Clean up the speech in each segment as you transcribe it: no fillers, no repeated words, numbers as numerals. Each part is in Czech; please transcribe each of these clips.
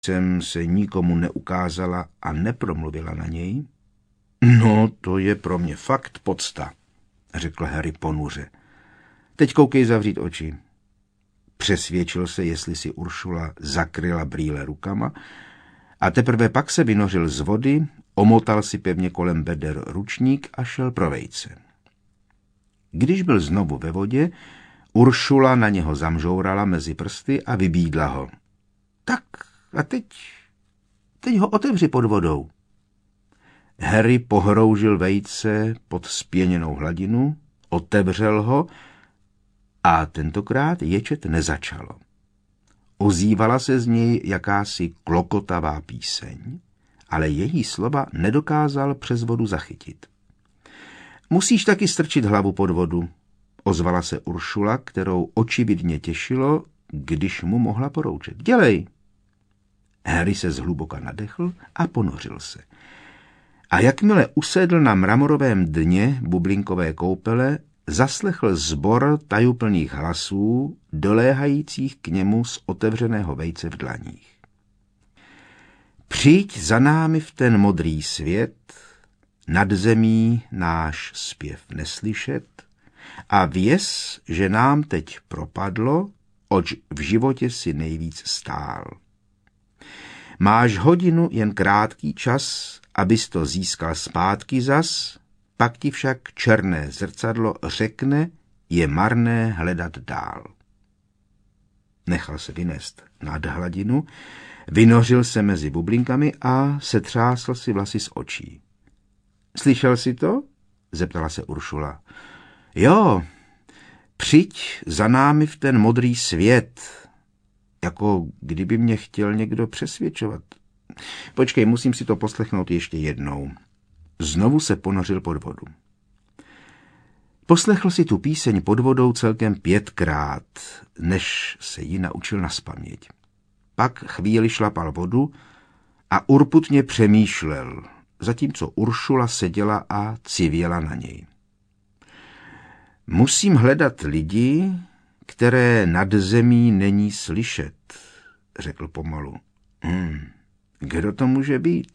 jsem se nikomu neukázala a nepromluvila na něj? No, to je pro mě fakt podsta, řekl Harry ponuře. Teď koukej zavřít oči. Přesvědčil se, jestli si Uršula zakryla brýle rukama a teprve pak se vynořil z vody, omotal si pevně kolem beder ručník a šel pro vejce. Když byl znovu ve vodě, Uršula na něho zamžourala mezi prsty a vybídla ho. Tak a teď ho otevři pod vodou. Harry pohroužil vejce pod spěněnou hladinu, otevřel ho a tentokrát ječet nezačalo. Ozývala se z něj jakási klokotavá píseň, ale její slova nedokázal přes vodu zachytit. Musíš taky strčit hlavu pod vodu, ozvala se Uršula, kterou očividně těšilo, když mu mohla poroučet. Dělej! Harry se zhluboka nadechl a ponořil se. A jakmile usedl na mramorovém dně bublinkové koupele, zaslechl sbor tajuplných hlasů, doléhajících k němu z otevřeného vejce v dlaních. Přijď za námi v ten modrý svět, nad zemí náš zpěv neslyšet a věz, že nám teď propadlo, oč v životě si nejvíc stál. Máš hodinu jen krátký čas, abys to získal zpátky zas, pak ti však černé zrcadlo řekne, je marné hledat dál. Nechal se vynést nad hladinu, vynořil se mezi bublinkami a setřásl si vlasy z očí. Slyšel jsi to? Zeptala se Uršula. Jo, přijď za námi v ten modrý svět, jako kdyby mě chtěl někdo přesvědčovat. Počkej, musím si to poslechnout ještě jednou. Znovu se ponořil pod vodu. Poslechl si tu píseň pod vodou celkem 5krát, než se ji naučil nazpaměť. Pak chvíli šlapal vodu a urputně přemýšlel, zatímco Uršula seděla a civěla na něj. Musím hledat lidi, které nad zemí není slyšet, řekl pomalu. Kdo to může být?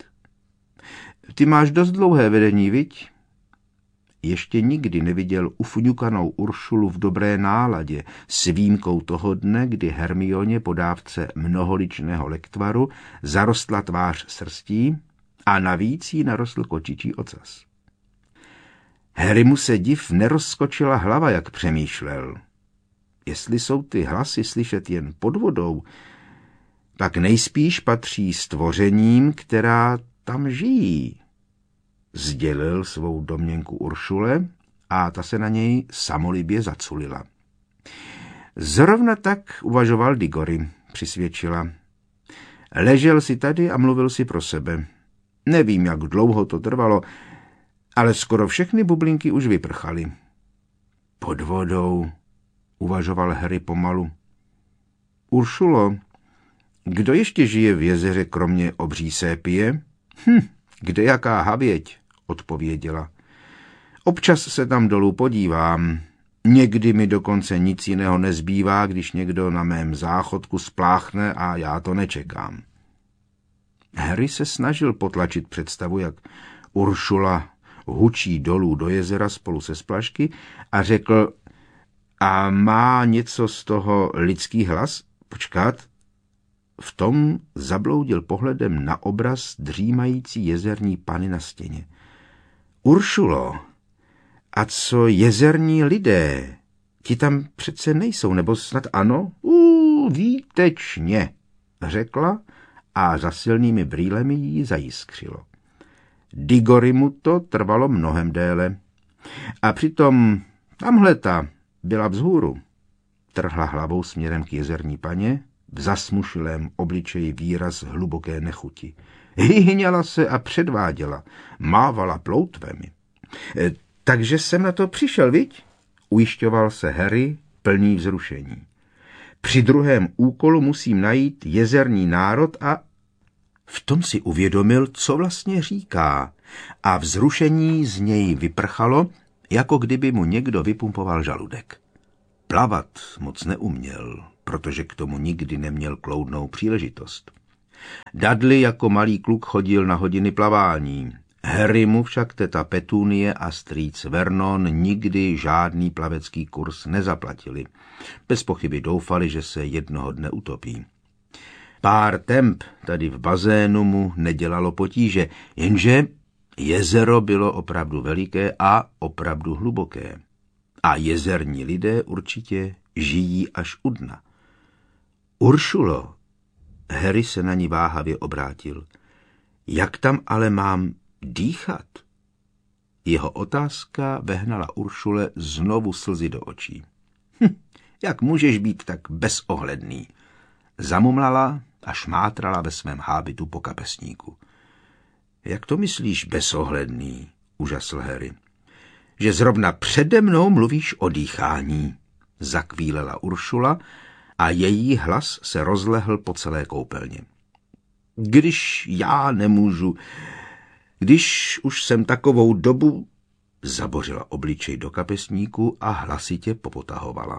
Ty máš dost dlouhé vedení, viď? Ještě nikdy neviděl ufňukanou Uršulu v dobré náladě, s výjimkou toho dne, kdy Hermioně po dávce mnoholičného lektvaru zarostla tvář srstí a navíc jí narostl kočičí ocas. Harrymu se div nerozskočila hlava, jak přemýšlel. Jestli jsou ty hlasy slyšet jen pod vodou, tak nejspíš patří stvořením, která tam žijí. Sdělil svou domněnku Uršule a ta se na něj samolibě zaculila. Zrovna tak uvažoval Digory, přisvědčila. Ležel si tady a mluvil si pro sebe. Nevím, jak dlouho to trvalo, ale skoro všechny bublinky už vyprchaly. Pod vodou, uvažoval Harry pomalu. Uršulo, kdo ještě žije v jezeře kromě obří sépie? Kde jaká havěť, odpověděla. Občas se tam dolů podívám. Někdy mi dokonce nic jiného nezbývá, když někdo na mém záchodku spláchne a já to nečekám. Harry se snažil potlačit představu, jak Uršula hučí dolů do jezera spolu se splašky a řekl, a má něco z toho lidský hlas? Počkat. V tom zabloudil pohledem na obraz dřímající jezerní panny na stěně. Uršulo, a co jezerní lidé? Ti tam přece nejsou, nebo snad ano? Výtečně, řekla a za silnými brýlemi jí zajiskřilo. Digory mu to trvalo mnohem déle. A přitom tamhleta byla vzhůru. Trhla hlavou směrem k jezerní paně, v zasmušilém obličeji výraz hluboké nechuti. Hyhňala se a předváděla, mávala ploutvemi. Takže jsem na to přišel, viď? Ujišťoval se Harry, plný vzrušení. Při druhém úkolu musím najít jezerní národ a v tom si uvědomil, co vlastně říká, a vzrušení z něj vyprchalo, jako kdyby mu někdo vypumpoval žaludek. Plavat moc neuměl, protože k tomu nikdy neměl kloudnou příležitost. Dudley jako malý kluk chodil na hodiny plavání. Harry mu však teta Petunie a strýc Vernon nikdy žádný plavecký kurz nezaplatili. Bez pochyby doufali, že se jednoho dne utopí. Pár temp tady v bazénu mu nedělalo potíže, jenže jezero bylo opravdu veliké a opravdu hluboké. A jezerní lidé určitě žijí až u dna. Uršulo, Harry se na ní váhavě obrátil. Jak tam ale mám dýchat? Jeho otázka vehnala Uršule znovu slzy do očí. Jak můžeš být tak bezohledný? Zamumlala a šmátrala ve svém hábitu po kapesníku. Jak to myslíš bezohledný? Užasl Harry. Že zrovna přede mnou mluvíš o dýchání, zakvílela Uršula a její hlas se rozlehl po celé koupelně. Když já nemůžu, když už jsem takovou dobu, zabořila obličej do kapesníku a hlasitě popotahovala.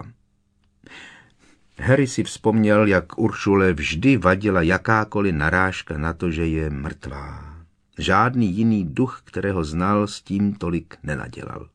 Harry si vzpomněl, jak Uršule vždy vadila jakákoliv narážka na to, že je mrtvá. Žádný jiný duch, kterého znal, s tím tolik nenadělal.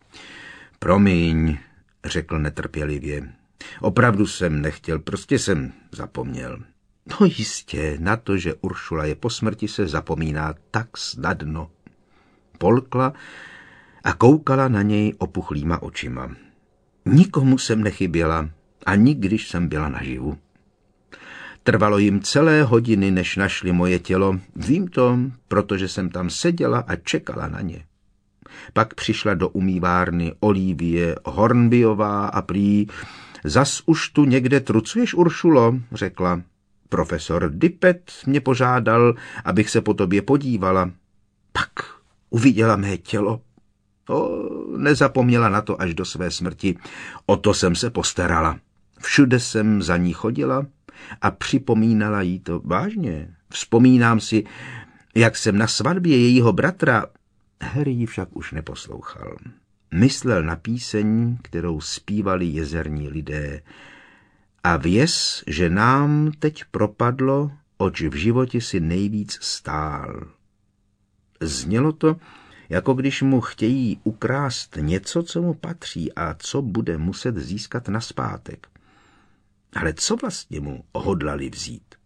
Promiň, řekl netrpělivě. Opravdu jsem nechtěl, prostě jsem zapomněl. No jistě, na to, že Uršula je po smrti, se zapomíná tak snadno. Polkla a koukala na něj opuchlýma očima. Nikomu jsem nechyběla, ani když jsem byla naživu. Trvalo jim celé hodiny, než našli moje tělo. Vím to, protože jsem tam seděla a čekala na ně. Pak přišla do umývárny Olivie Hornbyová a prý, zas už tu někde trucuješ, Uršulo, řekla. Profesor Dippet mě požádal, abych se po tobě podívala. Pak uviděla mé tělo. Nezapomněla na to až do své smrti. O to jsem se postarala. Všude jsem za ní chodila a připomínala jí to vážně. Vzpomínám si, jak jsem na svatbě jejího bratra... Harry ji však už neposlouchal. Myslel na píseň, kterou zpívali jezerní lidé. A věz, že nám teď propadlo, oč v životě si nejvíc stál. Znělo to, jako když mu chtějí ukrást něco, co mu patří a co bude muset získat nazpátek. Ale co vlastně mu hodlali vzít?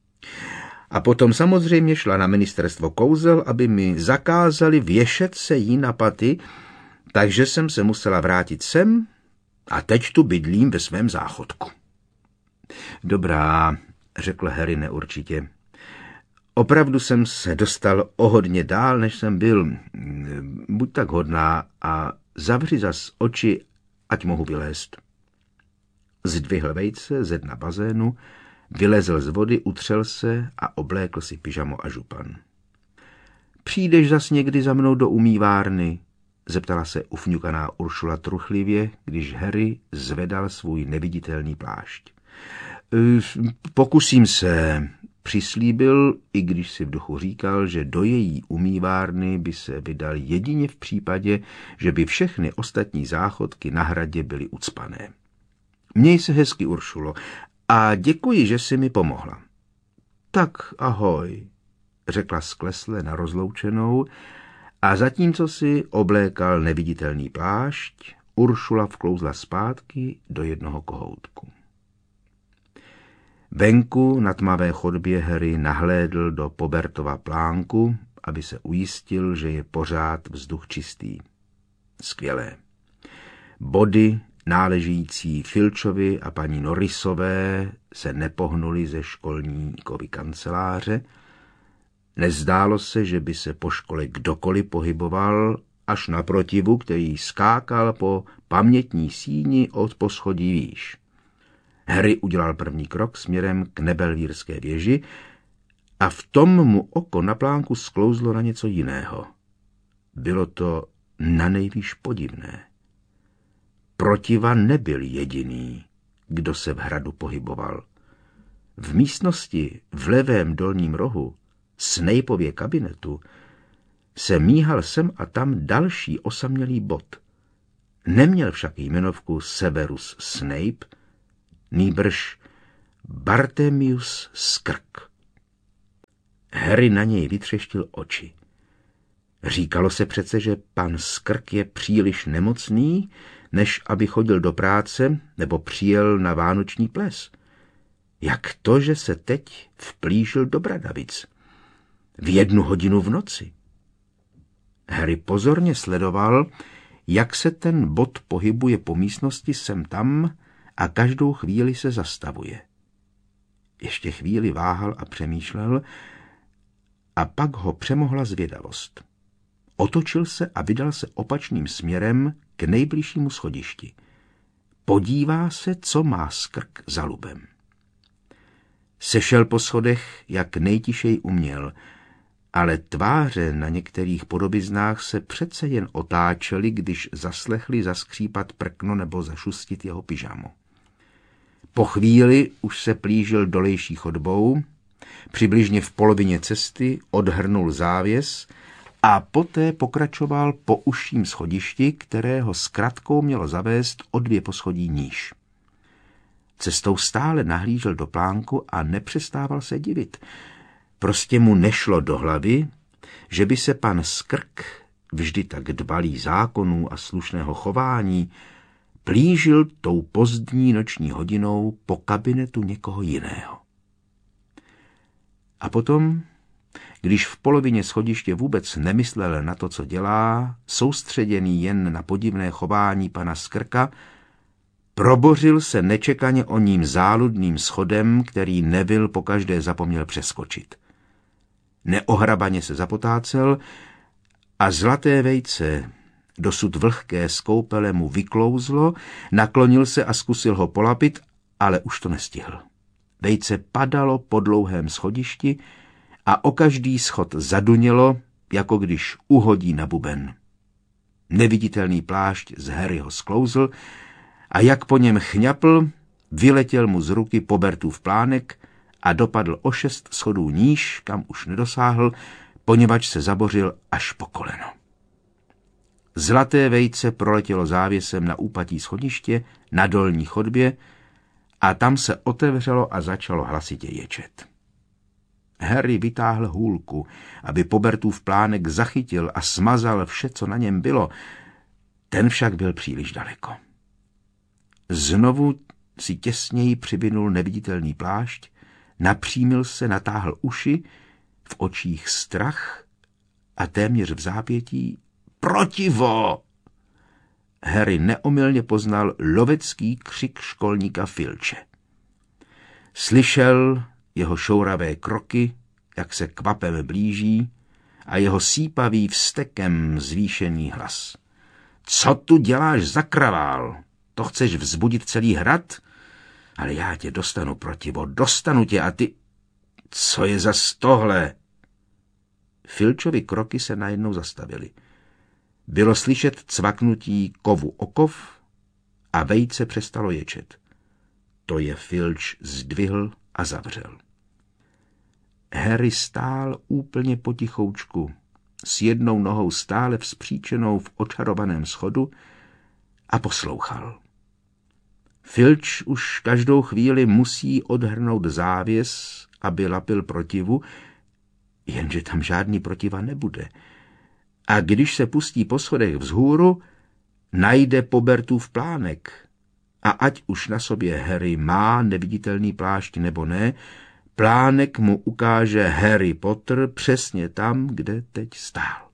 A potom samozřejmě šla na ministerstvo kouzel, aby mi zakázali věšet se jí na paty, takže jsem se musela vrátit sem a teď tu bydlím ve svém záchodku. Dobrá, řekl Harry neurčitě. Opravdu jsem se dostal o hodně dál, než jsem byl. Buď tak hodná a zavři zas oči, ať mohu vylézt. Zdvihl vejce ze dna bazénu, vylezl z vody, utřel se a oblékl si pyžamo a župan. Přijdeš zas někdy za mnou do umývárny? Zeptala se ufňukaná Uršula truchlivě, když Harry zvedal svůj neviditelný plášť. Pokusím se, přislíbil, i když si v duchu říkal, že do její umývárny by se vydal jedině v případě, že by všechny ostatní záchodky na hradě byly ucpané. Měj se hezky, Uršulo, a děkuji, že jsi mi pomohla. Tak ahoj, řekla sklesle na rozloučenou a zatímco si oblékal neviditelný plášť, Uršula vklouzla zpátky do jednoho kohoutku. Venku na tmavé chodbě Harry nahlédl do Pobertova plánku, aby se ujistil, že je pořád vzduch čistý. Skvělé. Body náležející Filčovi a paní Norrisové se nepohnuly ze školníkovy kanceláře. Nezdálo se, že by se po škole kdokoliv pohyboval, až naprotivu, který skákal po pamětní síni od poschodí výš. Harry udělal první krok směrem k Nebelvírské věži a v tom mu oko na plánku sklouzlo na něco jiného. Bylo to nanejvýš podivné. Protiva nebyl jediný, kdo se v hradu pohyboval. V místnosti v levém dolním rohu Snapeově kabinetu se míhal sem a tam další osamělý bod. Neměl však jmenovku Severus Snape, nýbrž Bartemius Skrk. Harry na něj vytřeštil oči. Říkalo se přece, že pan Skrk je příliš nemocný, než aby chodil do práce nebo přijel na vánoční ples. Jak to, že se teď vplížil do Bradavic? V 1 hodinu v noci. Harry pozorně sledoval, jak se ten bod pohybuje po místnosti sem tam a každou chvíli se zastavuje. Ještě chvíli váhal a přemýšlel a pak ho přemohla zvědavost. Otočil se a vydal se opačným směrem k nejbližšímu schodišti. Podívá se, co má Skrk za lubem. Sešel po schodech, jak nejtišej uměl, ale tváře na některých podobiznách se přece jen otáčely, když zaslechli zaskřípat prkno nebo zašustit jeho pyžamo. Po chvíli už se plížil dolejší chodbou, přibližně v polovině cesty odhrnul závěs a poté pokračoval po užším schodišti, kterého zkratkou mělo zavést o 2 poschodí níž. Cestou stále nahlížel do plánku a nepřestával se divit. Prostě mu nešlo do hlavy, že by se pan Skrk, vždy tak dbalý zákonů a slušného chování, plížil tou pozdní noční hodinou po kabinetu někoho jiného. A potom, když v polovině schodiště vůbec nemyslel na to, co dělá, soustředěný jen na podivné chování pana Skrka, probořil se nečekaně o ním záludným schodem, který Neville pokaždé zapomněl přeskočit. Neohrabaně se zapotácel a zlaté vejce, dosud vlhké z koupele, mu vyklouzlo, naklonil se a zkusil ho polapit, ale už to nestihl. Vejce padalo po dlouhém schodišti a o každý schod zadunělo, jako když uhodí na buben. Neviditelný plášť z Harryho sklouzl a jak po něm chňapl, vyletěl mu z ruky Pobertův plánek a dopadl o 6 schodů níž, kam už nedosáhl, poněvadž se zabořil až po koleno. Zlaté vejce proletělo závěsem na úpatí schodiště na dolní chodbě a tam se otevřelo a začalo hlasitě ječet. Harry vytáhl hůlku, aby Pobertův plánek zachytil a smazal vše, co na něm bylo. Ten však byl příliš daleko. Znovu si těsněji přivinul neviditelný plášť, napřímil se, natáhl uši, v očích strach a téměř v zápětí protivo! Harry neomylně poznal lovecký křik školníka Filče. Slyšel jeho šouravé kroky, jak se kvapem blíží, a jeho sípavý vztekem zvýšený hlas. Co tu děláš za kravál? To chceš vzbudit celý hrad? Ale já tě dostanu, protivo, dostanu tě a ty... Co je za tohle? Filčovi kroky se najednou zastavily. Bylo slyšet cvaknutí kovu o kov a vejce přestalo ječet. To je Filč zdvihl a zavřel. Harry stál úplně potichoučku, s jednou nohou stále vzpříčenou v očarovaném schodu a poslouchal. Filč už každou chvíli musí odhrnout závěs, aby lapil protivu, jenže tam žádný protiva nebude. A když se pustí po schodech vzhůru, najde Pobertův plánek. A ať už na sobě Harry má neviditelný plášť nebo ne, plánek mu ukáže Harry Potter přesně tam, kde teď stál.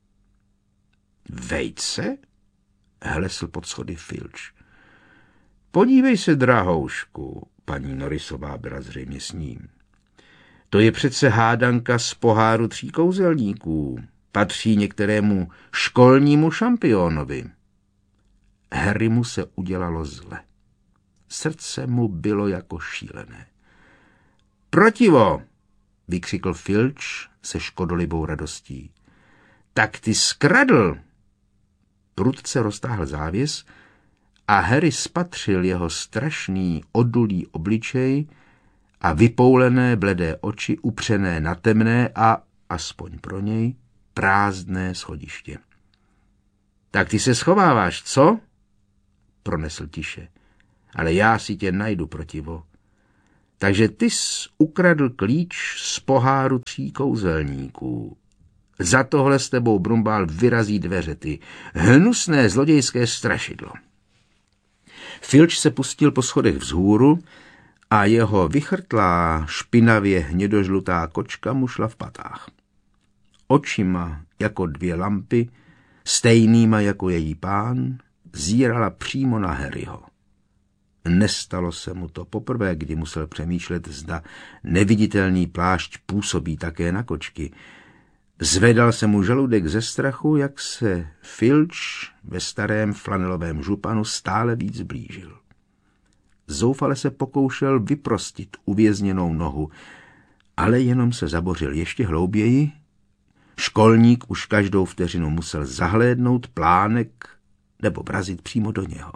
Vejce? Hlesl pod schody Filč. Podívej se, drahoušku, paní Norrisová byla zřejmě s ním. To je přece hádanka z poháru 3 kouzelníků. Patří některému školnímu šampionovi. Harrymu se udělalo zle. Srdce mu bylo jako šílené. Protivo, vykřikl Filč se škodolibou radostí. Tak ty skradl. Prudce roztáhl závěs a Harry spatřil jeho strašný odulý obličej a vypoulené bledé oči upřené na temné a, aspoň pro něj, prázdné schodiště. Tak ty se schováváš, co? Pronesl tiše. Ale já si tě najdu, protivo. Takže ty jsi ukradl klíč z poháru 3 kouzelníků. Za tohle s tebou Brumbál vyrazí dveře, ty hnusné zlodějské strašidlo. Filč se pustil po schodech vzhůru a jeho vychrtlá, špinavě hnědožlutá kočka mu šla v patách. Očima jako 2 lampy, stejnýma jako její pán, zírala přímo na Harryho. Nestalo se mu to poprvé, kdy musel přemýšlet, zda neviditelný plášť působí také na kočky. Zvedal se mu žaludek ze strachu, jak se Filč ve starém flanelovém županu stále víc blížil. Zoufale se pokoušel vyprostit uvězněnou nohu, ale jenom se zabořil ještě hlouběji. Školník už každou vteřinu musel zahlédnout plánek nebo vrazit přímo do něho.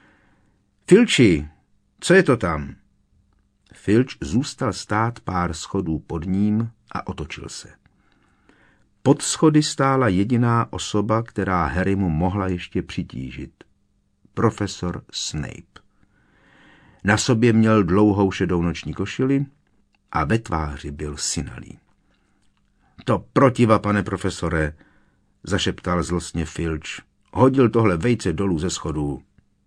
Filči, co je to tam? Filč zůstal stát pár schodů pod ním a otočil se. Pod schody stála jediná osoba, která Harrymu mohla ještě přitížit. Profesor Snape. Na sobě měl dlouhou šedou noční košili a ve tváři byl synalý. To protiva, pane profesore, zašeptal zlostně Filč. Hodil tohle vejce dolů ze schodů.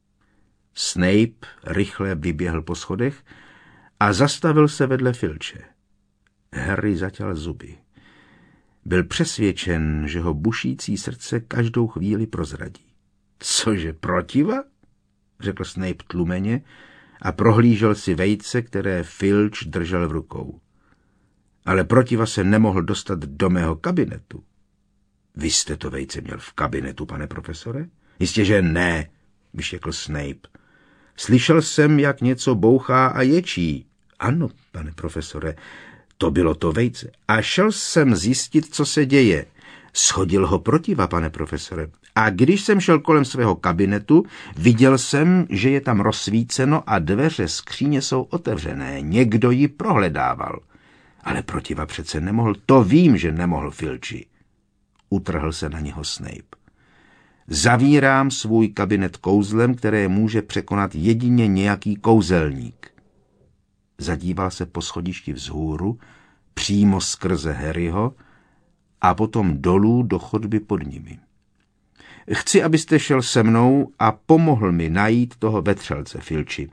Snape rychle vyběhl po schodech a zastavil se vedle Filče. Harry zaťal zuby. Byl přesvědčen, že ho bušící srdce každou chvíli prozradí. Cože, protiva? Řekl Snape tlumeně a prohlížel si vejce, které Filč držel v rukou. Ale protiva se nemohl dostat do mého kabinetu. Vy jste to vejce měl v kabinetu, pane profesore? Jistě, že ne, vyštěkl Snape. Slyšel jsem, jak něco bouchá a ječí. Ano, pane profesore, to bylo to vejce. A šel jsem zjistit, co se děje. Shodil ho protiva, pane profesore. A když jsem šel kolem svého kabinetu, viděl jsem, že je tam rozsvíceno a dveře skříně jsou otevřené. Někdo ji prohledával. Ale protiva přece nemohl. To vím, že nemohl, Filči. Utrhl se na něho Snape. Zavírám svůj kabinet kouzlem, které může překonat jedině nějaký kouzelník. Zadíval se po schodišti vzhůru, přímo skrze Harryho a potom dolů do chodby pod nimi. Chci, abyste šel se mnou a pomohl mi najít toho vetřelce, Filči.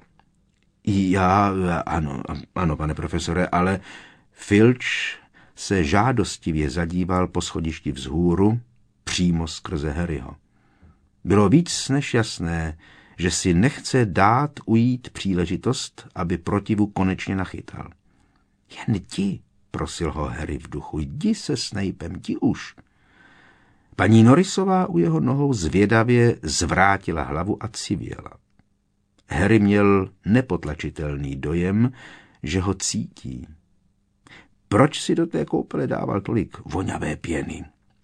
Ano, pane profesore, ale Filč se žádostivě zadíval po schodišti vzhůru, přímo skrze Harryho. Bylo víc než jasné, že si nechce dát ujít příležitost, aby protivu konečně nachytal. Jen jdi, prosil ho Harry v duchu, jdi se Snapem, jdi už. Paní Norrisová u jeho nohou zvědavě zvrátila hlavu a civěla. Harry měl nepotlačitelný dojem, že ho cítí. Proč si do té koupele dával tolik voňavé pěny?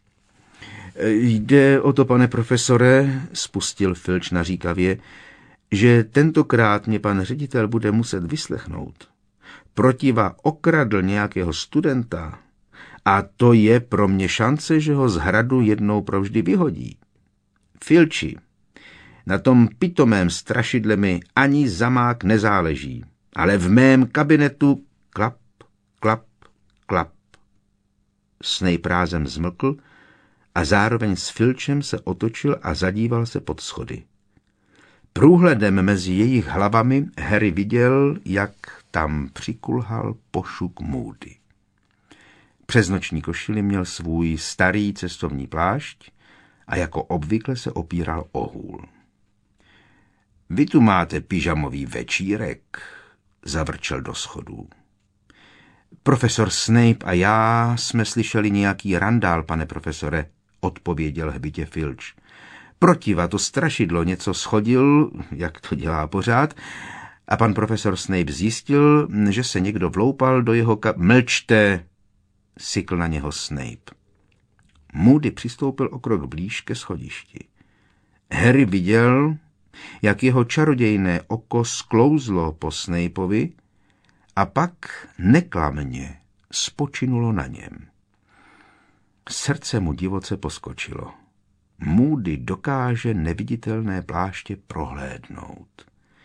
Jde o to, pane profesore, spustil Filč naříkavě, že tentokrát mě pan ředitel bude muset vyslechnout. Protiva okradl nějakého studenta a to je pro mě šance, že ho z hradu jednou provždy vyhodí. Filči, na tom pitomém strašidle mi ani zamák nezáleží, ale v mém kabinetu klap, klap, klap. Snape rázem zmlkl a zároveň s Filčem se otočil a zadíval se pod schody. Průhledem mezi jejich hlavami Harry viděl, jak tam přikulhal pošuk Moody. Přes noční košili měl svůj starý cestovní plášť a jako obvykle se opíral o hůl. Vy tu máte pyžamový večírek, zavrčel do schodů. Profesor Snape a já jsme slyšeli nějaký randál, pane profesore, odpověděl hbitě Filč. Protiva to strašidlo něco schodil, jak to dělá pořád, a pan profesor Snape zjistil, že se někdo vloupal do jeho Mlčte, sykl na něho Snape. Moody přistoupil o krok blíž ke schodišti. Harry viděl, jak jeho čarodějné oko sklouzlo po Snapeovi a pak neklamně spočinulo na něm. Srdce mu divoce poskočilo. Moody dokáže neviditelné pláště prohlédnout.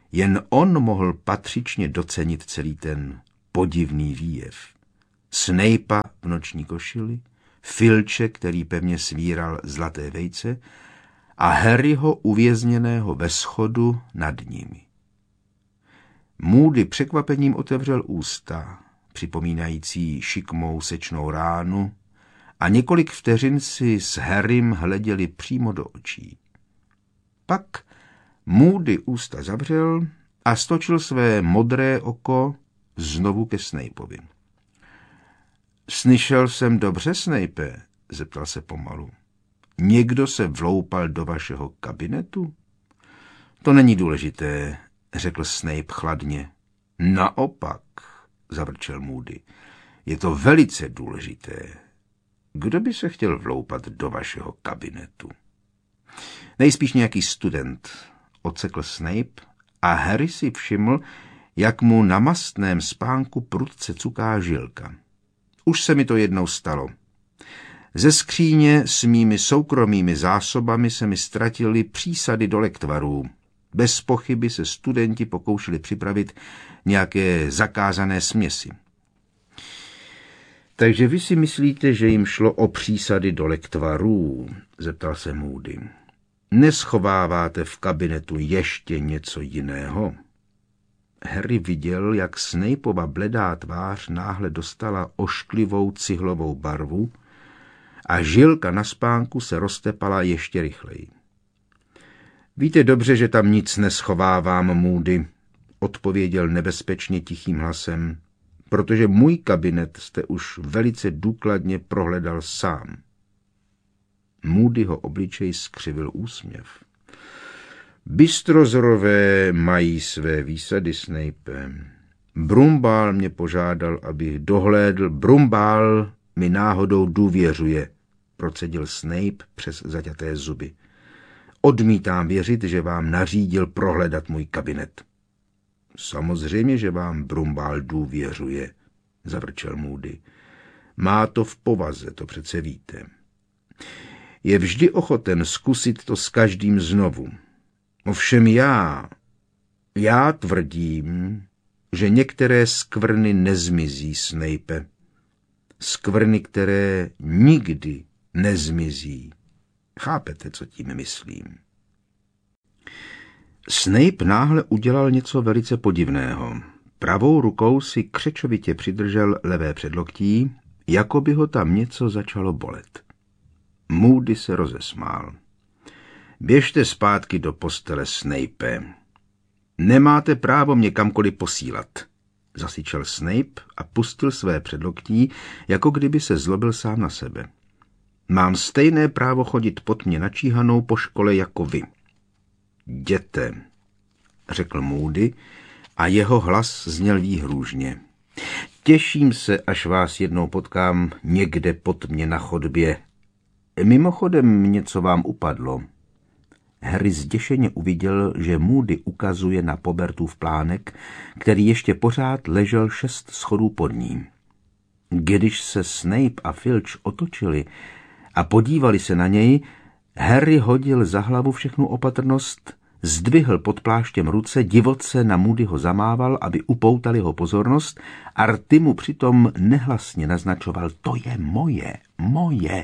Jen on mohl patřičně docenit celý ten podivný výjev. Snape'a v noční košili, Filče, který pevně svíral zlaté vejce, a Harryho uvězněného ve schodu nad nimi. Moody překvapením otevřel ústa, připomínající šikmou sečnou ránu, a několik vteřin si s Harrym hleděli přímo do očí. Pak Moody ústa zavřel a stočil své modré oko znovu ke Snapeovi. Slyšel jsem dobře, Snape? Zeptal se pomalu. Někdo se vloupal do vašeho kabinetu? To není důležité, řekl Snape chladně. Naopak, zavrčel Moody, je to velice důležité. Kdo by se chtěl vloupat do vašeho kabinetu? Nejspíš nějaký student, odsekl Snape a Harry si všiml, jak mu na mastném spánku prudce cuká žilka. Už se mi to jednou stalo. Ze skříně s mými soukromými zásobami se mi ztratily přísady do lektvarů. Bez pochyby se studenti pokoušeli připravit nějaké zakázané směsi. Takže vy si myslíte, že jim šlo o přísady do lektvarů? Zeptal se Moody. Neschováváte v kabinetu ještě něco jiného? Harry viděl, jak Snapeova bledá tvář náhle dostala ošklivou cihlovou barvu a žilka na spánku se roztepala ještě rychleji. Víte dobře, že tam nic neschovávám, Moody, odpověděl nebezpečně tichým hlasem, protože můj kabinet jste už velice důkladně prohledal sám. Moodyho obličej skřivil úsměv. Bystrozorové mají své výsady, Snape. Brumbál mě požádal, abych dohlédl. Brumbál mi náhodou důvěřuje, procedil Snape přes zaťaté zuby. Odmítám věřit, že vám nařídil prohledat můj kabinet. Samozřejmě, že vám Brumbál důvěřuje, zavrčel Moody. Má to v povaze, to přece víte. Je vždy ochoten zkusit to s každým znovu. Ovšem já tvrdím, že některé skvrny nezmizí, Snape. Skvrny, které nikdy nezmizí. Chápete, co tím myslím? Snape náhle udělal něco velice podivného. Pravou rukou si křečovitě přidržel levé předloktí, jako by ho tam něco začalo bolet. Moody se rozesmál. Běžte zpátky do postele, Snape. Nemáte právo mě kamkoliv posílat, zasyčel Snape a pustil své předloktí, jako kdyby se zlobil sám na sebe. Mám stejné právo chodit pod mě načíhanou po škole jako vy. Jděte, řekl Moody a jeho hlas zněl výhrůžně. Těším se, až vás jednou potkám někde pod mě na chodbě. Mimochodem něco vám upadlo. Harry zděšeně uviděl, že Moody ukazuje na Pobertův plánek, který ještě pořád ležel 6 schodů pod ním. Když se Snape a Filch otočili a podívali se na něj, Harry hodil za hlavu všechnu opatrnost, zdvihl pod pláštěm ruce, divoce na Moodyho zamával, aby upoutal jeho pozornost, a rty mu přitom nehlasně naznačoval, to je moje.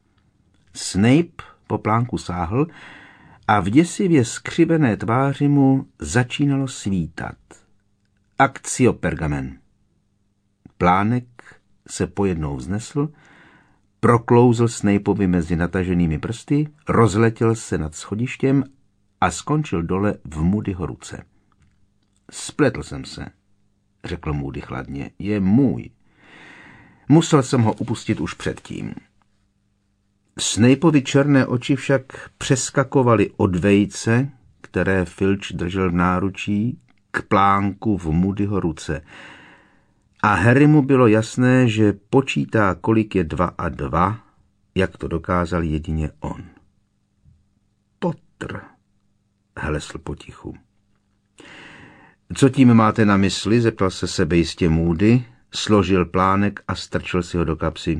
Snape po plánku sáhl a v děsivě skřivené tváři mu začínalo svítat. Actio pergamen. Plánek se pojednou vznesl, proklouzl Snapeovi mezi nataženými prsty, rozletěl se nad schodištěm a skončil dole v Moodyho ruce. Spletl jsem se, řekl Moody chladně, je můj. Musel jsem ho upustit už předtím. Snapeovi černé oči však přeskakovaly od vejce, které Filch držel v náručí, k plánku v Moodyho ruce. A Harrymu bylo jasné, že počítá, kolik je 2 a 2, jak to dokázal jedině on. Potter, hlesl potichu. Co tím máte na mysli? Zeptal se sebejistě Moody, složil plánek a strčil si ho do kapsy.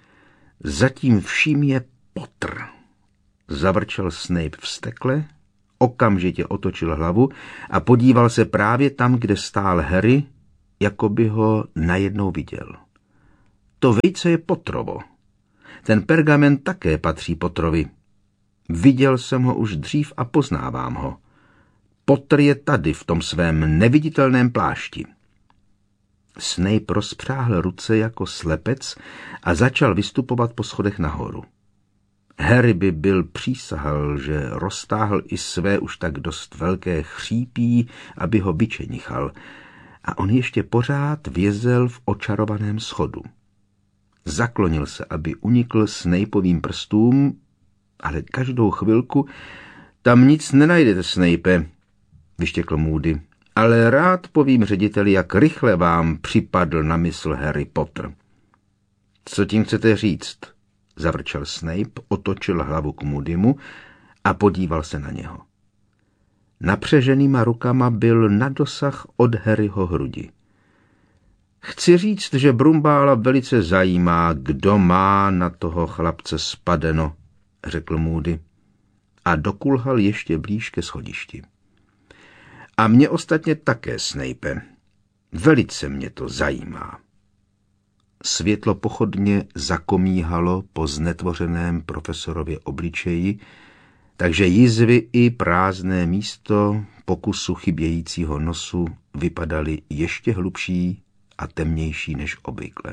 Zatím vším je Potter, zavrčel Snape vztekle, okamžitě otočil hlavu a podíval se právě tam, kde stál Harry, jako by ho najednou viděl. To vejce je Potterovo. Ten pergament také patří Potterovi. Viděl jsem ho už dřív a poznávám ho. Potter je tady v tom svém neviditelném plášti. Snape rozpřáhl ruce jako slepec a začal vystupovat po schodech nahoru. Harry by byl přísahal, že roztáhl i své už tak dost velké chřípí, aby ho vyčenichal, a on ještě pořád vězel v očarovaném schodu. Zaklonil se, aby unikl Snapeovým prstům, ale každou chvilku tam nic nenajdete, Snape, vyštěkl Moody, ale rád povím řediteli, jak rychle vám připadl na mysl Harry Potter. Co tím chcete říct? Zavrčel Snape, otočil hlavu k Moodymu a podíval se na něho. Napřeženýma rukama byl na dosah od Harryho hrudi. Chci říct, že Brumbála velice zajímá, kdo má na toho chlapce spadeno, řekl Moody a dokulhal ještě blíž ke schodišti. A mě ostatně také, Snape. Velice mě to zajímá. Světlo pochodně zakomíhalo po znetvořeném profesorově obličeji, takže jizvy i prázdné místo pokusu chybějícího nosu vypadaly ještě hlubší a temnější než obvykle.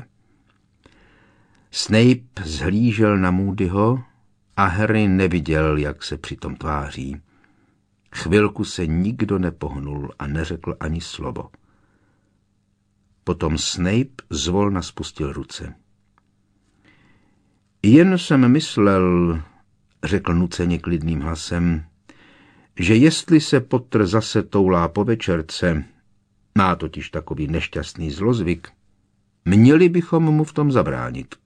Snape zhlížel na Moodyho a Harry neviděl, jak se přitom tváří. Chvilku se nikdo nepohnul a neřekl ani slovo. Potom Snape zvolna spustil ruce. Jen jsem myslel, řekl nuceně klidným hlasem, že jestli se Potter zase toulá po večerce, má totiž takový nešťastný zlozvyk, měli bychom mu v tom zabránit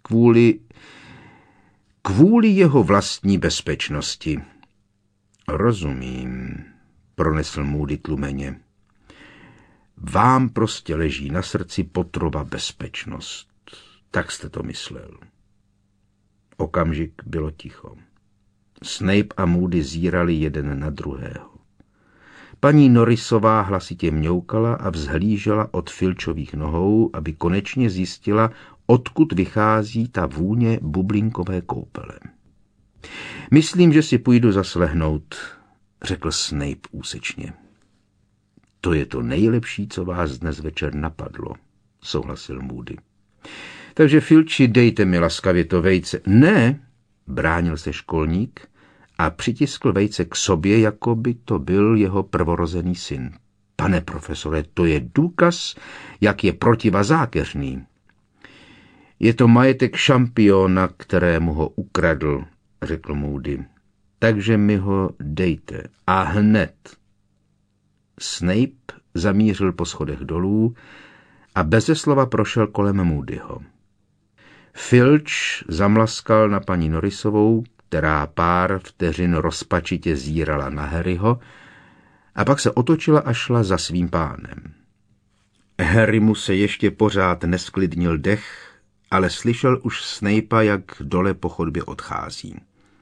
kvůli jeho vlastní bezpečnosti. Rozumím, pronesl Moody tlumeně. Vám prostě leží na srdci Potterova bezpečnost. Tak jste to myslel. Okamžik bylo ticho. Snape a Moody zírali jeden na druhého. Paní Norrisová hlasitě mňoukala a vzhlížela od Filčových nohou, aby konečně zjistila, odkud vychází ta vůně bublinkové koupele. Myslím, že si půjdu zaslehnout, řekl Snape úsečně. To je to nejlepší, co vás dnes večer napadlo, souhlasil Moody. Takže Filči, dejte mi laskavě to vejce. Ne, bránil se školník a přitiskl vejce k sobě, jako by to byl jeho prvorozený syn. Pane profesore, to je důkaz, jak je protivazákeřný. Je to majetek šampiona, kterému ho ukradl, řekl Moody. Takže mi ho dejte. A hned. Snape zamířil po schodech dolů a beze slova prošel kolem Moodyho. Filč zamlaskal na paní Norrisovou, která pár vteřin rozpačitě zírala na Harryho, a pak se otočila a šla za svým pánem. Harry mu se ještě pořád nesklidnil dech, ale slyšel už Snape'a, jak dole po chodbě odchází.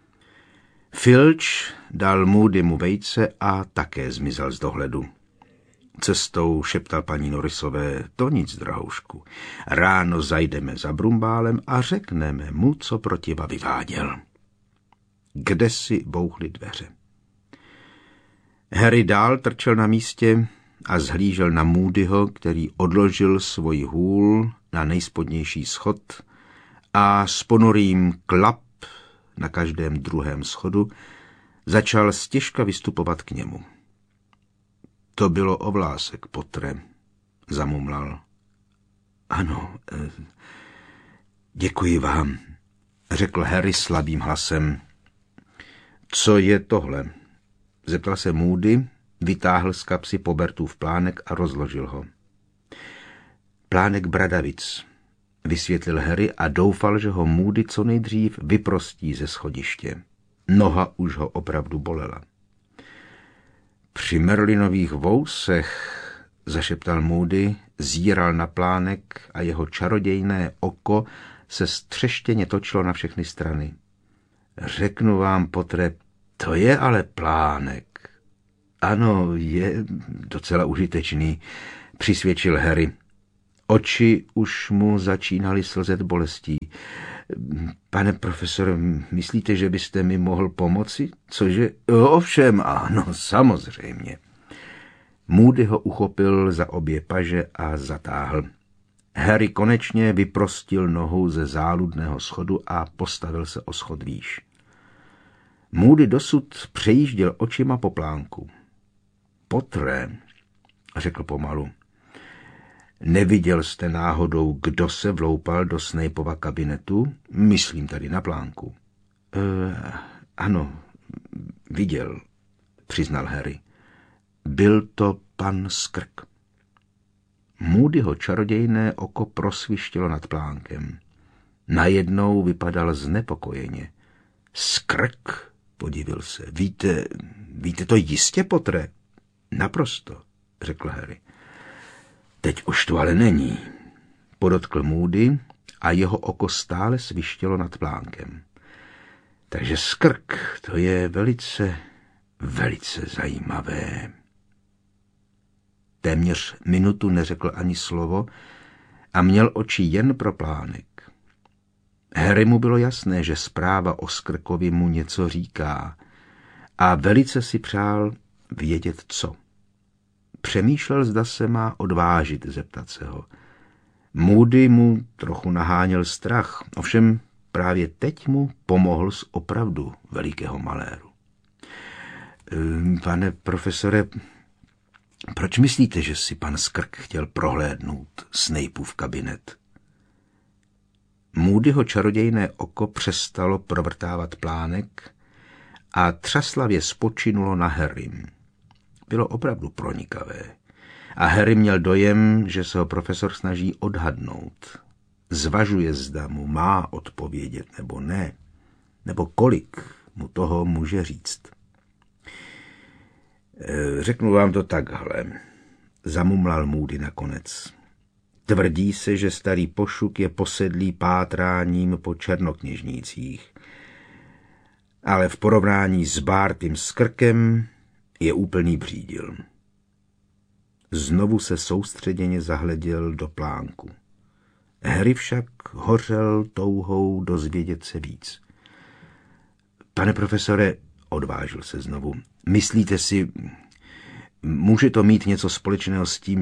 Filč dal Moodymu vejce a také zmizel z dohledu. Cestou šeptal paní Norrisové, to nic, drahoušku. Ráno zajdeme za Brumbálem a řekneme mu, co protiva vyváděl. Kde si bouchly dveře. Harry dál trčel na místě a zhlížel na Moodyho, který odložil svůj hůl na nejspodnější schod a s ponorým klap na každém druhém schodu začal stěžka vystupovat k němu. To bylo o vlásek, Pottere, zamumlal. Ano, děkuji vám, řekl Harry slabým hlasem. Co je tohle? Zeptal se Moody, vytáhl z kapsy Pobertův plánek a rozložil ho. Plánek bradavic, vysvětlil Harry a doufal, že ho Moody co nejdřív vyprostí ze schodiště. Noha už ho opravdu bolela. Při Merlinových vousech, zašeptal Moody, zíral na plánek a jeho čarodějné oko se střeštěně točilo na všechny strany. Řeknu vám, Pottere, to je ale plánek. Ano, je docela užitečný, přisvědčil Harry. Oči už mu začínaly slzet bolestí. Pane profesore, myslíte, že byste mi mohl pomoci? Cože? Ovšem, ano, samozřejmě. Moody ho uchopil za obě paže a zatáhl. Harry konečně vyprostil nohu ze záludného schodu a postavil se o schod výš. Moody dosud přejížděl očima po plánku. Potter, řekl pomalu, neviděl jste náhodou, kdo se vloupal do Snapeova kabinetu? Myslím tady na plánku. Ano, viděl, přiznal Harry. Byl to pan Skrk. Moodyho čarodějné oko prosvištělo nad plánkem. Najednou vypadal znepokojeně. Skrk, podivil se. Víte to jistě, Pottere? Naprosto, řekl Harry. Teď už to ale není, podotkl Moody a jeho oko stále svištělo nad plánkem. Takže Skrk, to je velice zajímavé. Téměř minutu neřekl ani slovo a měl oči jen pro plánek. Harry mu bylo jasné, že zpráva o Skrkovi mu něco říká a velice si přál vědět co. Přemýšlel, zda se má odvážit zeptat se ho. Moody mu trochu naháněl strach, ovšem právě teď mu pomohl z opravdu velikého maléru. Pane profesore, proč myslíte, že si pan Skrk chtěl prohlédnout Snapeův kabinet? Moodyho čarodějné oko přestalo provrtávat plánek a třaslavě spočinulo na Harrym. Bylo opravdu pronikavé a Harry měl dojem, že se ho profesor snaží odhadnout. Zvažuje, zda mu má odpovědět nebo ne, nebo kolik mu toho může říct. Řeknu vám to takhle, zamumlal Moody nakonec. Tvrdí se, že starý Pošuk je posedlý pátráním po černokněžnících, ale v porovnání s Bartym Skrkem je úplný břídil. Znovu se soustředěně zahleděl do plánku. Harry však hořel touhou dozvědět se víc. Pane profesore, odvážil se znovu, myslíte si, může to mít něco společného s tím,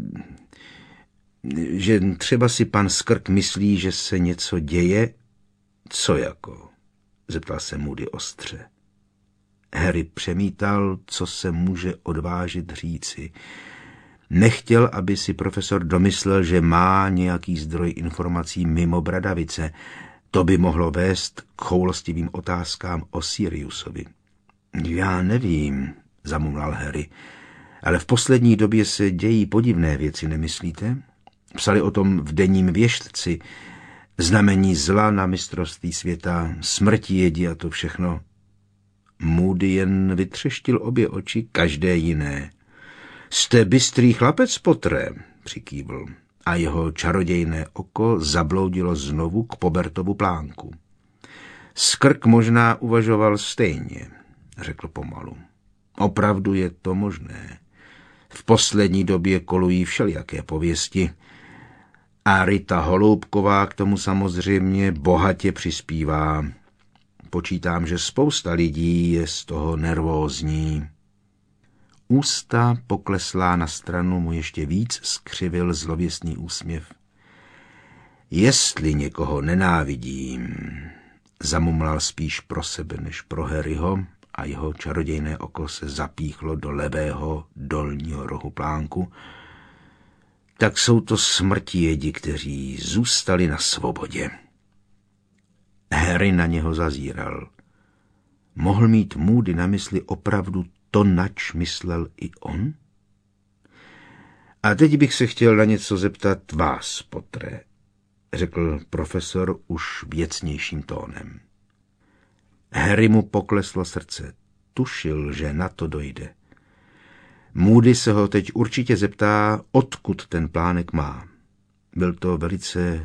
že třeba si pan Skrk myslí, že se něco děje? Co jako? Zeptal se Moody ostře. Harry přemítal, co se může odvážit říci. Nechtěl, aby si profesor domyslel, že má nějaký zdroj informací mimo Bradavice. To by mohlo vést k choulostivým otázkám o Siriusovi. Já nevím, zamumlal Harry, ale v poslední době se dějí podivné věci, nemyslíte? Psali o tom v denním věštci, znamení zla na mistrovství světa, smrti jedi a to všechno. Moody jen vytřeštil obě oči, každé jiné. Jste bystrý chlapec, Pottere, přikývl a jeho čarodějné oko zabloudilo znovu k Pobertovu plánku. Skrk možná uvažoval stejně, řekl pomalu. Opravdu je to možné. V poslední době kolují všelijaké pověsti a Rita Holoubková k tomu samozřejmě bohatě přispívá. Počítám, že spousta lidí je z toho nervózní. Ústa pokleslá na stranu mu ještě víc skřivil zlověstný úsměv. Jestli někoho nenávidím, zamumlal spíš pro sebe než pro Harryho a jeho čarodějné oko se zapíchlo do levého dolního rohu plánku, tak jsou to smrtivědi, kteří zůstali na svobodě. Harry na něho zazíral. Mohl mít Moody na mysli opravdu to, nač myslel i on? A teď bych se chtěl na něco zeptat vás, Pottere, řekl profesor už věcnějším tónem. Harry mu pokleslo srdce. Tušil, že na to dojde. Moody se ho teď určitě zeptá, odkud ten plánek má. Byl to velice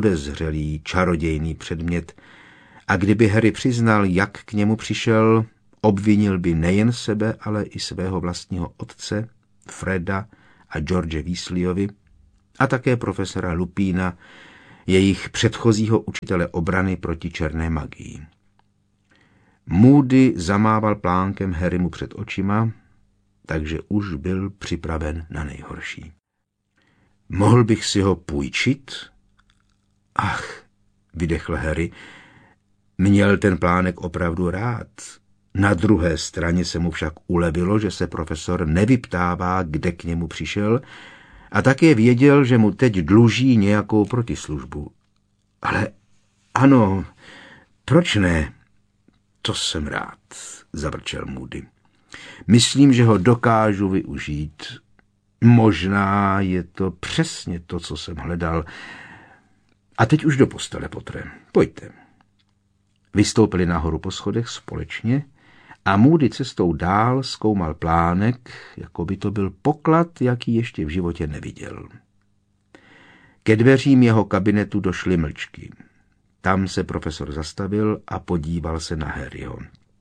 podezřelý, čarodějný předmět a kdyby Harry přiznal, jak k němu přišel, obvinil by nejen sebe, ale i svého vlastního otce, Freda a George Weasleyovy, a také profesora Lupína, jejich předchozího učitele obrany proti černé magii. Moody zamával plánkem Harrymu před očima, takže už byl připraven na nejhorší. Mohl bych si ho půjčit? Ach, vydechl Harry, měl ten plánek opravdu rád. Na druhé straně se mu však ulevilo, že se profesor nevyptává, kde k němu přišel, a také věděl, že mu teď dluží nějakou protislužbu. Ale ano, proč ne? To jsem rád, zavrčel Moody. Myslím, že ho dokážu využít. Možná je to přesně to, co jsem hledal. A teď už do postele, Potre. Pojďte. Vystoupili nahoru po schodech společně a Moody cestou dál zkoumal plánek, jako by to byl poklad, jaký ještě v životě neviděl. Ke dveřím jeho kabinetu došly mlčky. Tam se profesor zastavil a podíval se na Harryho.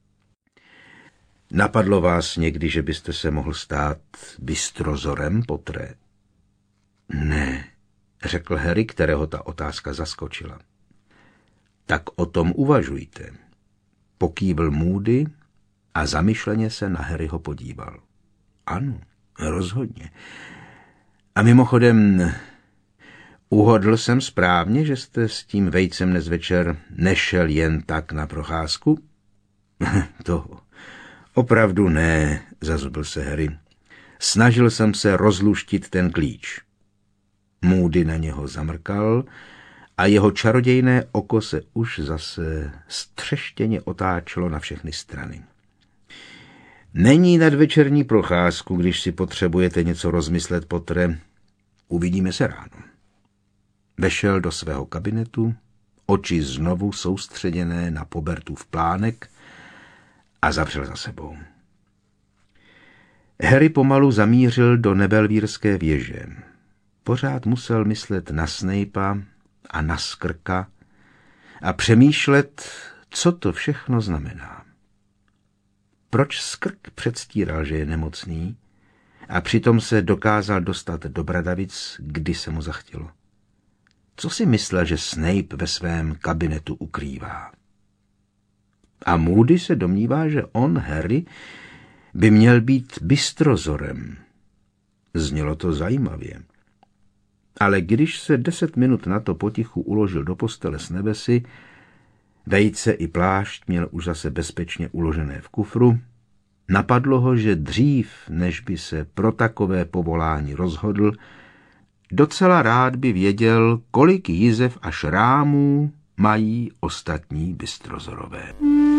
Napadlo vás někdy, že byste se mohl stát bystrozorem, Potre? Ne, řekl Harry, kterého ta otázka zaskočila. Tak o tom uvažujte. Pokývl Moody a zamyšleně se na Harryho podíval. Ano, rozhodně. A mimochodem, uhodl jsem správně, že jste s tím vejcem dnes večer nešel jen tak na procházku? To opravdu ne, zazubl se Harry. Snažil jsem se rozluštit ten klíč. Moody na něho zamrkal a jeho čarodějné oko se už zase střeštěně otáčelo na všechny strany. Není nadvečerní procházku, když si potřebujete něco rozmyslet, Potre. Uvidíme se ráno. Vešel do svého kabinetu, oči znovu soustředěné na Pobertův plánek a zavřel za sebou. Harry pomalu zamířil do Nebelvírské věže. Pořád musel myslet na Snapea a na Skrka a přemýšlet, co to všechno znamená. Proč Skrk předstíral, že je nemocný, a přitom se dokázal dostat do Bradavic, kdy se mu zachtělo? Co si myslel, že Snape ve svém kabinetu ukrývá? A Moody se domnívá, že on, Harry, by měl být bystrozorem. Znělo to zajímavě. Ale když se 10 minut na to potichu uložil do postele s nebesy, vejce i plášť měl už zase bezpečně uložené v kufru, napadlo ho, že dřív, než by se pro takové povolání rozhodl, docela rád by věděl, kolik jizev a šrámů mají ostatní bystrozorové.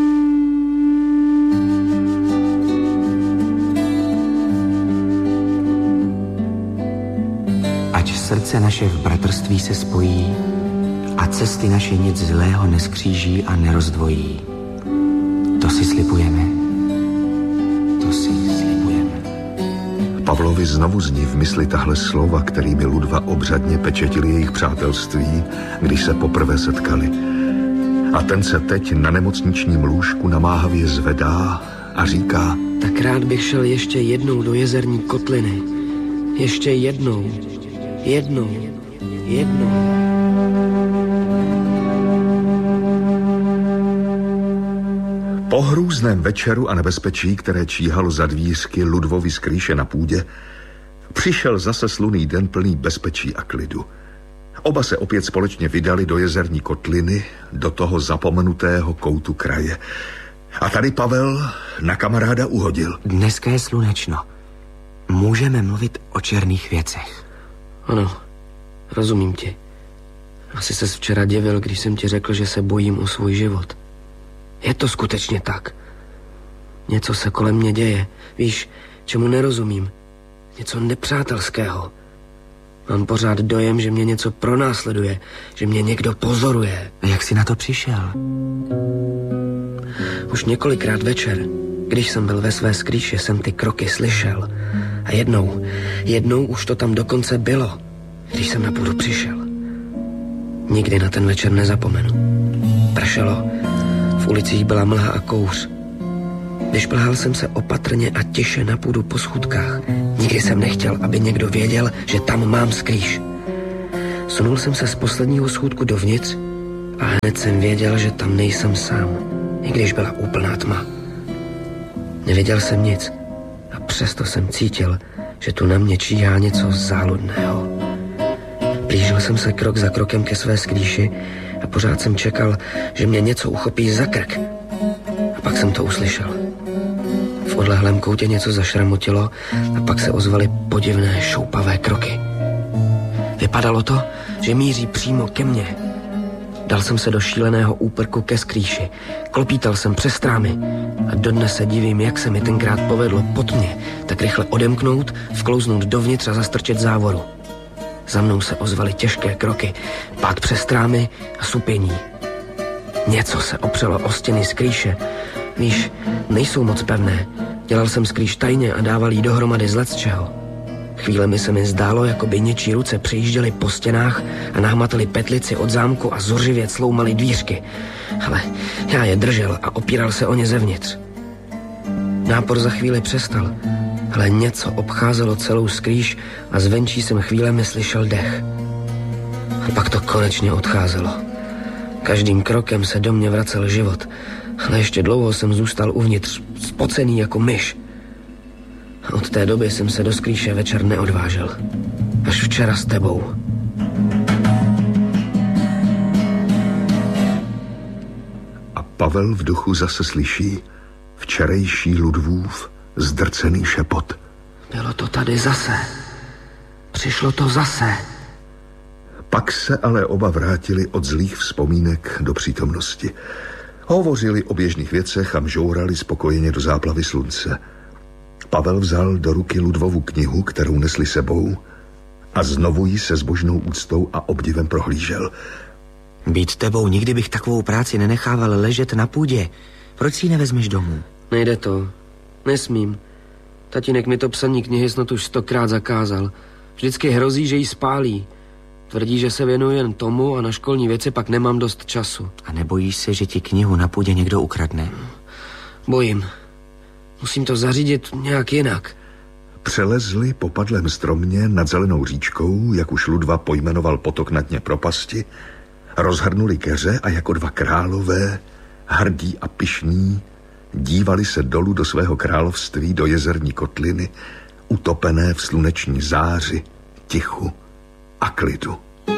Ať srdce naše v bratrství se spojí a cesty naše nic zlého neskříží a nerozdvojí. To si slibujeme. To si slibujeme. Pavlovi znovu zní v mysli tahle slova, kterými Ludva obřadně pečetili jejich přátelství, když se poprvé setkali. A ten se teď na nemocničním lůžku namáhavě zvedá a říká: Tak rád bych šel ještě jednou do jezerní kotliny. Ještě jednou. Po hrůzném večeru a nebezpečí, které číhalo za dvířky Ludvovi skrýše na půdě, přišel zase slunný den plný bezpečí a klidu. Oba se opět společně vydali do jezerní kotliny, do toho zapomenutého koutu kraje. A tady Pavel na kamaráda uhodil. Dneska je slunečno. Můžeme mluvit o černých věcech. Ano, rozumím ti. Asi ses včera divil, když jsem ti řekl, že se bojím o svůj život. Je to skutečně tak. Něco se kolem mě děje. Víš, čemu nerozumím? Něco nepřátelského. Mám pořád dojem, že mě něco pronásleduje, že mě někdo pozoruje. A jak jsi na to přišel? Už několikrát večer, když jsem byl ve své skrýše, jsem ty kroky slyšel. A jednou už to tam dokonce bylo, když jsem na půdu přišel. Nikdy na ten večer nezapomenu. Pršelo, v ulicích byla mlha a kouř. Vyšplhal jsem se opatrně a tiše na půdu po schůdkách. Nikdy jsem nechtěl, aby někdo věděl, že tam mám skrýš. Sunul jsem se z posledního schůdku dovnitř a hned jsem věděl, že tam nejsem sám, i když byla úplná tma. Nevěděl jsem nic a přesto jsem cítil, že tu na mě číhá něco záludného. Blížil jsem se krok za krokem ke své skrýši a pořád jsem čekal, že mě něco uchopí za krk. A pak jsem to uslyšel. V odlehlém koutě něco zašramotilo a pak se ozvaly podivné šoupavé kroky. Vypadalo to, že míří přímo ke mně. Dal jsem se do šíleného úprku ke skrýši. Klopítal jsem přes strámy a dodnes se divím, jak se mi tenkrát povedlo pod mě tak rychle odemknout, vklouznout dovnitř a zastrčit závoru. Za mnou se ozvaly těžké kroky, pád přes strámy a supění. Něco se opřelo o stěny skrýše. Víš, nejsou moc pevné. Dělal jsem skrýš tajně a dával jí dohromady z lecčeho. Chvílemi se mi zdálo, jako by něčí ruce přejížděly po stěnách a nahmatali petlici od zámku a zuřivě cloumali dvířky. Ale já je držel a opíral se o ně zevnitř. Nápor za chvíli přestal, ale něco obcházelo celou skrýš a zvenčí jsem chvílemi slyšel dech. A pak to konečně odcházelo. Každým krokem se do mě vracel život, ale ještě dlouho jsem zůstal uvnitř, spocený jako myš. Od té doby jsem se do skrýše večer neodvážel. Až včera s tebou. A Pavel v duchu zase slyší včerejší Ludvův zdrcený šepot. Bylo to tady zase. Přišlo to zase. Pak se ale oba vrátili od zlých vzpomínek do přítomnosti. Hovořili o běžných věcech a mžourali spokojeně do záplavy slunce. Pavel vzal do ruky Ludvovu knihu, kterou nesli sebou, a znovu ji se zbožnou úctou a obdivem prohlížel. Být tebou, nikdy bych takovou práci nenechával ležet na půdě. Proč si ji nevezmeš domů? Nejde to. Nesmím. Tatínek mi to psaní knihy snad už 100krát zakázal. Vždycky hrozí, že ji spálí. Tvrdí, že se věnuji jen tomu a na školní věci pak nemám dost času. A nebojíš se, že ti knihu na půdě někdo ukradne? Bojím. Musím to zařídit nějak jinak. Přelezli po padlém stromě nad zelenou říčkou, jak už Ludva pojmenoval potok na dně propasti, rozhrnuli keře a jako dva králové, hrdí a pyšní, dívali se dolů do svého království, do jezerní kotliny, utopené v sluneční záři, tichu a klidu.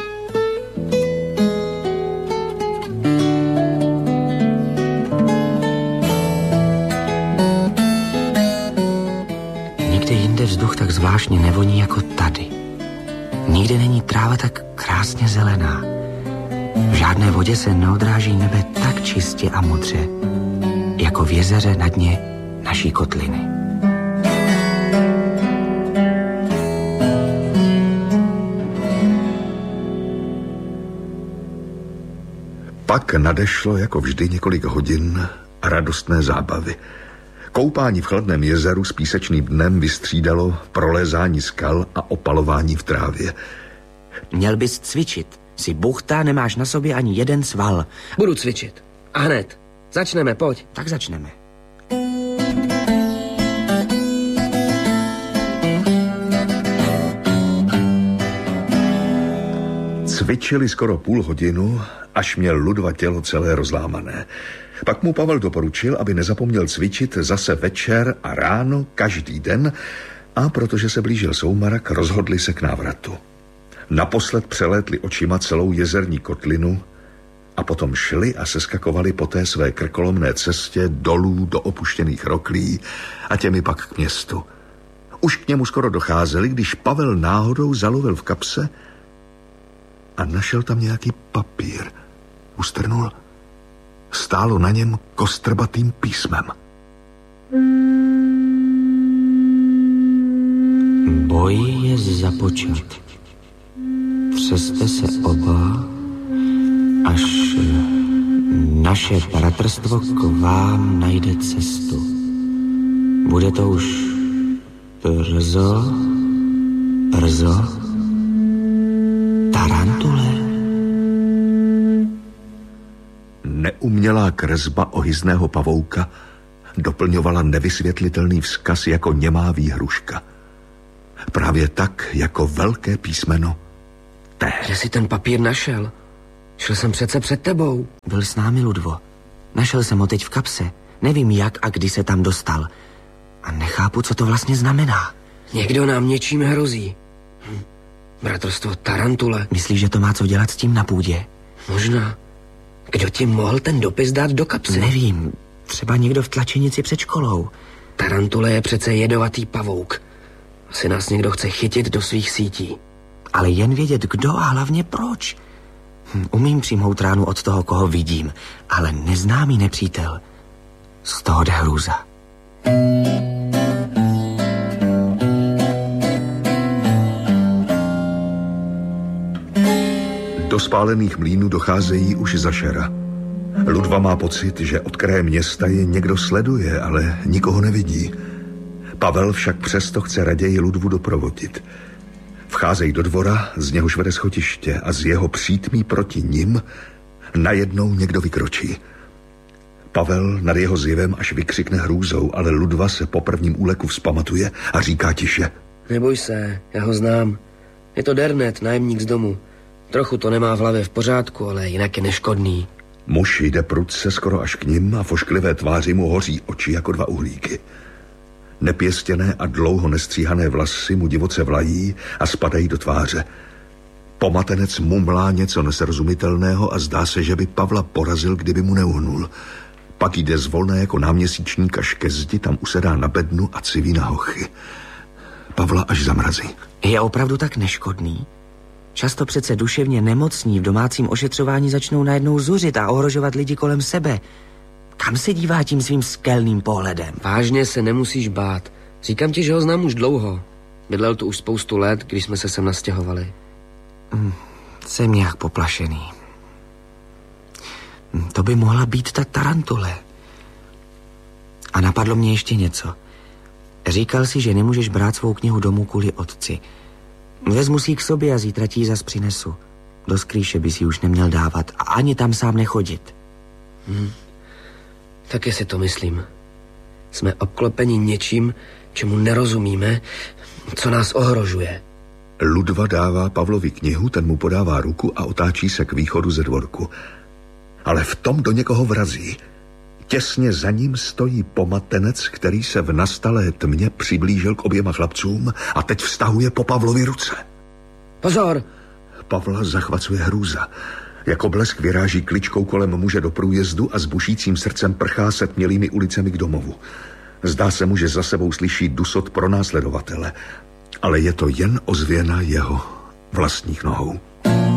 Nikde jinde vzduch tak zvláštně nevoní jako tady. Nikde není tráva tak krásně zelená. V žádné vodě se neodráží nebe tak čistě a modře, jako v jezeře na dně naší kotliny. Pak nadešlo jako vždy několik hodin radostné zábavy. Koupání v chladném jezeru s písečným dnem vystřídalo prolézání skal a opalování v trávě. Měl bys cvičit. Jsi buchta, nemáš na sobě ani jeden sval. Budu cvičit. A hned. Začneme, pojď. Tak začneme. Cvičili skoro půl hodinu, až měl Ludva tělo celé rozlámané. Pak mu Pavel doporučil, aby nezapomněl cvičit zase večer a ráno každý den, a protože se blížil soumrak, rozhodli se k návratu. Naposled přelétli očima celou jezerní kotlinu a potom šli a seskakovali po té své krkolomné cestě dolů do opuštěných roklí a těmi pak k městu. Už k němu skoro docházeli, když Pavel náhodou zalovil v kapse a našel tam nějaký papír. Ustrnul. Stálo na něm kostrbatým písmem. Boj je započat. Třeste se oba, až naše bratrstvo k vám najde cestu. Bude to už brzo, tarantule. Neumělá kresba ohyzného pavouka doplňovala nevysvětlitelný vzkaz jako němá výhruška. Právě tak jako velké písmeno T. Kde jsi ten papír našel? Šel jsem přece před tebou. Byl s námi, Ludvo. Našel jsem ho teď v kapse. Nevím, jak a kdy se tam dostal. A nechápu, co to vlastně znamená. Někdo nám něčím hrozí. Bratrstvo Tarantule. Myslíš, že to má co dělat s tím na půdě? Možná. Kdo ti mohl ten dopis dát do kapsy? Nevím. Třeba někdo v tlačenici před školou. Tarantule je přece jedovatý pavouk. Asi nás někdo chce chytit do svých sítí. Ale jen vědět, kdo a hlavně proč. Umím přijmout ránu od toho, koho vidím, ale neznámý nepřítel. Z toho jde hrůza. Do spálených mlýnů docházejí už za šera. Ludva má pocit, že od kraje města je někdo sleduje, ale nikoho nevidí. Pavel však přesto chce raději Ludvu doprovodit. Vcházejí do dvora, z něhož vede schodiště a z jeho přítmí proti nim najednou někdo vykročí. Pavel nad jeho zjevem až vykřikne hrůzou, ale Ludva se po prvním úleku vzpamatuje a říká tiše. Neboj se, já ho znám. Je to Dernet, nájemník z domu. Trochu to nemá v hlavě v pořádku, ale jinak je neškodný. Muž jde prudce skoro až k nim a v ošklivé tváři mu hoří oči jako dva uhlíky. Nepěstěné a dlouho nestříhané vlasy mu divoce vlají a spadají do tváře. Pomatenec mumlá něco nesrozumitelného a zdá se, že by Pavla porazil, kdyby mu neuhnul. Pak jde zvolna jako náměsíčník až ke zdi, tam usedá na bednu a civí na hochy. Pavla až zamrazí. Je opravdu tak neškodný? Často přece duševně nemocní v domácím ošetřování začnou najednou zuřit a ohrožovat lidi kolem sebe. Kam se dívá tím svým skelným pohledem? Vážně se nemusíš bát. Říkám ti, že ho znám už dlouho. Bydlel tu už spoustu let, když jsme se sem nastěhovali. Jsem nějak poplašený. To by mohla být ta Tarantule. A napadlo mě ještě něco. Říkal si, že nemůžeš brát svou knihu domů kvůli otci. Vezmu si ji k sobě a zítra ti ji zas přinesu. Do skrýše bys ji už neměl dávat a ani tam sám nechodit. Taky si to myslím. Jsme obklopeni něčím, čemu nerozumíme, co nás ohrožuje. Ludva dává Pavlovi knihu, ten mu podává ruku a otáčí se k východu ze dvorku. Ale v tom do někoho vrazí. Těsně za ním stojí pomatenec, který se v nastalé tmě přiblížil k oběma chlapcům a teď vztahuje po Pavlovi ruce. Pozor! Pavla zachvacuje hrůza. Jako blesk vyráží kličkou kolem muže do průjezdu a s bušícím srdcem prchá setmělými ulicemi k domovu. Zdá se mu, že za sebou slyší dusot pronásledovatele, ale je to jen ozvěna jeho vlastních nohou.